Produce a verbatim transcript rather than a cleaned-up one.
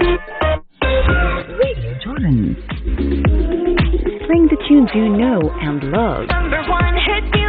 Radio Jordan. Playing the tunes you know and love. Number one hit